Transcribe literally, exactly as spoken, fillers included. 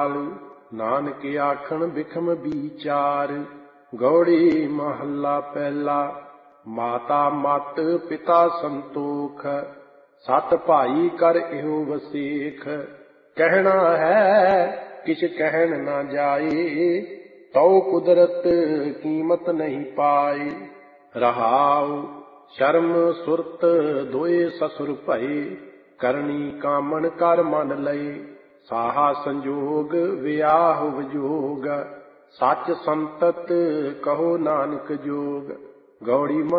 ਨਾਲ। ਨਾਨਕ ਆਖਣ ਬਿਖਮ ਵਿਚਾਰ। ਗੌੜੀ ਮਹੱਲਾ ਪਹਿਲਾ। ਮਾਤਾ ਮਤ ਪਿਤਾ ਸੰਤੋਖ, ਸਤ ਭਾਈ ਕਰ ਇਹੋ ਵਸੇਖ। ਕਹਿਣਾ ਹੈ ਕਿਛ ਕਹਿਣ ਨਾ ਜਾਏ, ਤਉ ਕੁਦਰਤ ਕੀਮਤ ਨਹੀਂ ਪਾਏ। ਰਹਾਉ ਸ਼ਰਮ ਸੁਰਤ ਦੋਏ ਸਸੁਰ ਭਏ, ਕਰਨੀ ਕਾਮਣ ਕਰ ਮਨ ਲਏ। ਸਾਹਾ ਸੰਜੋਗ ਵਿਆਹ ਵਿਜੋਗ, ਸੱਚ ਸੰਤਤ ਕਹੋ ਨਾਨਕ ਜੋਗ। ਗੌੜੀ